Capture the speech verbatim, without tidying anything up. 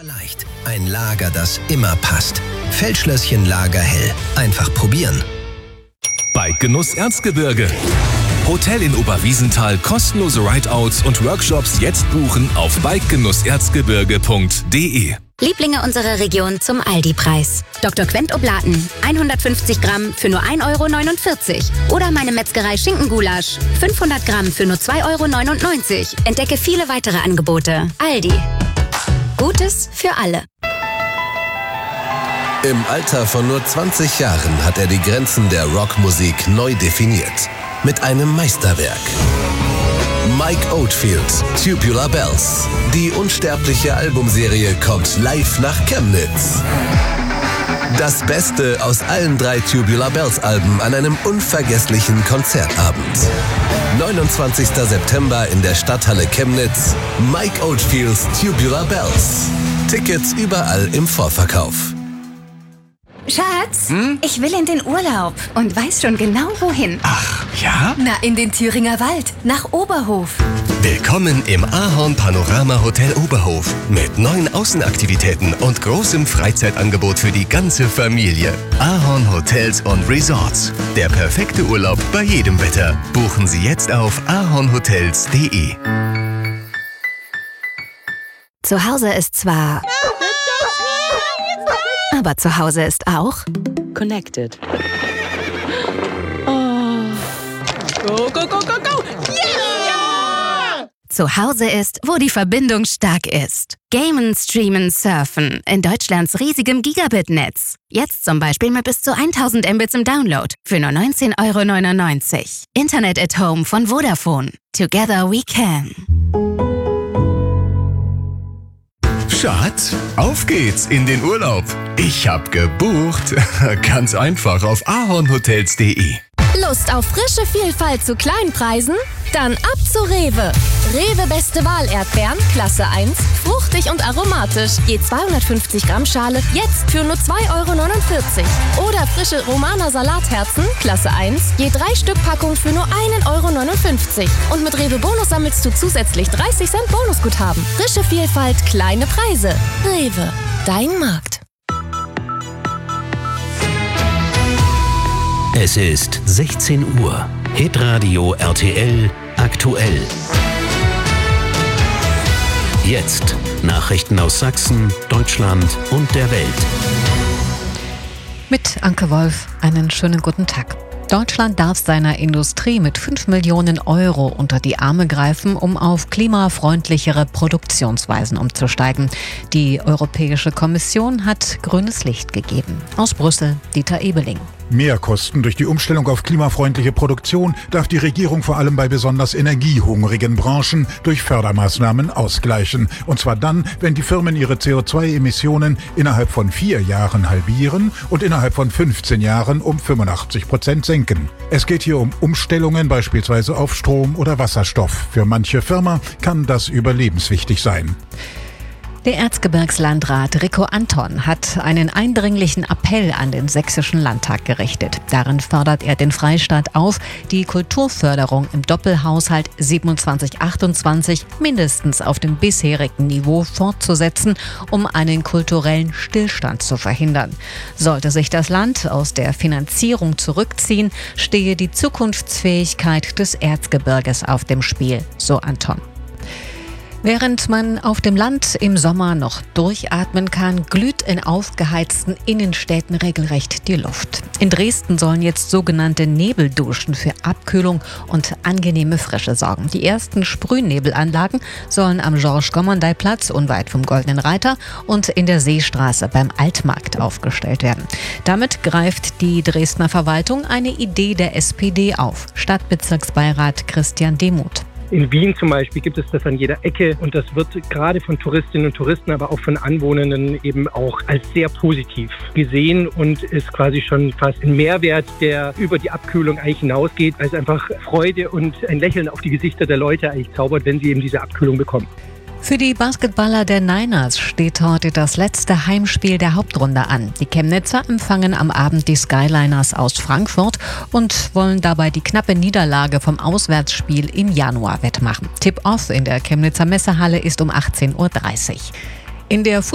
Leicht. Ein Lager, das immer passt. Feldschlösschen Lagerhell. Einfach probieren. Bikegenuss Erzgebirge. Hotel in Oberwiesenthal, kostenlose Rideouts und Workshops jetzt buchen auf bikegenusserzgebirge punkt de. Lieblinge unserer Region zum Aldi-Preis. Doktor Quent Oblaten, hundertfünfzig Gramm für nur ein Euro neunundvierzig. Oder meine Metzgerei Schinkengulasch, fünfhundert Gramm für nur zwei Euro neunundneunzig. Entdecke viele weitere Angebote. Aldi. Gutes für alle. Im Alter von nur zwanzig Jahren hat er die Grenzen der Rockmusik neu definiert. Mit einem Meisterwerk. Mike Oldfield, Tubular Bells. Die unsterbliche Albumserie kommt live nach Chemnitz. Das Beste aus allen drei Tubular Bells Alben an einem unvergesslichen Konzertabend. neunundzwanzigster September in der Stadthalle Chemnitz. Mike Oldfields Tubular Bells. Tickets überall im Vorverkauf. Schatz, hm? Ich will in den Urlaub und weiß schon genau wohin. Ach, ja? Na, in den Thüringer Wald, nach Oberhof. Willkommen im Ahorn Panorama Hotel Oberhof mit neuen Außenaktivitäten und großem Freizeitangebot für die ganze Familie. Ahorn Hotels und Resorts. Der perfekte Urlaub bei jedem Wetter. Buchen Sie jetzt auf ahornhotels punkt de. Zu Hause ist zwar... Aber zu Hause ist auch Connected. Oh. Go, go, go, go, go! Yeah! Zu Hause ist, wo die Verbindung stark ist. Gamen, streamen, surfen in Deutschlands riesigem Gigabit-Netz. Jetzt zum Beispiel mit bis zu tausend Mbits im Download für nur neunzehn Euro neunundneunzig. Internet at Home von Vodafone. Together we can. Schatz, auf geht's in den Urlaub. Ich hab gebucht. Ganz einfach auf ahornhotels punkt de. Lust auf frische Vielfalt zu kleinen Preisen? Dann ab zu Rewe. Rewe Beste Wahl Erdbeeren, Klasse eins, fruchtig und aromatisch. Je zweihundertfünfzig Gramm Schale, jetzt für nur zwei Euro neunundvierzig. Oder frische Romaner Salatherzen, Klasse eins, je drei Stück Packung für nur ein Euro neunundfünfzig. Und mit Rewe Bonus sammelst du zusätzlich dreißig Cent Bonusguthaben. Frische Vielfalt, kleine Preise. Rewe, dein Markt. Es ist sechzehn Uhr. Hitradio R T L aktuell. Jetzt Nachrichten aus Sachsen, Deutschland und der Welt. Mit Anke Wolf, einen schönen guten Tag. Deutschland darf seiner Industrie mit fünf Millionen Euro unter die Arme greifen, um auf klimafreundlichere Produktionsweisen umzusteigen. Die Europäische Kommission hat grünes Licht gegeben. Aus Brüssel, Dieter Ebeling. Mehrkosten durch die Umstellung auf klimafreundliche Produktion darf die Regierung vor allem bei besonders energiehungrigen Branchen durch Fördermaßnahmen ausgleichen. Und zwar dann, wenn die Firmen ihre C O zwei Emissionen innerhalb von vier Jahren halbieren und innerhalb von fünfzehn Jahren um fünfundachtzig Prozent senken. Es geht hier um Umstellungen beispielsweise auf Strom oder Wasserstoff. Für manche Firma kann das überlebenswichtig sein. Der Erzgebirgslandrat Rico Anton hat einen eindringlichen Appell an den Sächsischen Landtag gerichtet. Darin fordert er den Freistaat auf, die Kulturförderung im Doppelhaushalt siebenundzwanzig achtundzwanzig mindestens auf dem bisherigen Niveau fortzusetzen, um einen kulturellen Stillstand zu verhindern. Sollte sich das Land aus der Finanzierung zurückziehen, stehe die Zukunftsfähigkeit des Erzgebirges auf dem Spiel, so Anton. Während man auf dem Land im Sommer noch durchatmen kann, glüht in aufgeheizten Innenstädten regelrecht die Luft. In Dresden sollen jetzt sogenannte Nebelduschen für Abkühlung und angenehme Frische sorgen. Die ersten Sprühnebelanlagen sollen am Georges-Gommondey-Platz unweit vom Goldenen Reiter und in der Seestraße beim Altmarkt aufgestellt werden. Damit greift die Dresdner Verwaltung eine Idee der S P D auf. Stadtbezirksbeirat Christian Demuth. In Wien zum Beispiel gibt es das an jeder Ecke und das wird gerade von Touristinnen und Touristen, aber auch von Anwohnern eben auch als sehr positiv gesehen und ist quasi schon fast ein Mehrwert, der über die Abkühlung eigentlich hinausgeht, weil es einfach Freude und ein Lächeln auf die Gesichter der Leute eigentlich zaubert, wenn sie eben diese Abkühlung bekommen. Für die Basketballer der Niners steht heute das letzte Heimspiel der Hauptrunde an. Die Chemnitzer empfangen am Abend die Skyliners aus Frankfurt und wollen dabei die knappe Niederlage vom Auswärtsspiel im Januar wettmachen. Tip-Off in der Chemnitzer Messehalle ist um achtzehn Uhr dreißig. In der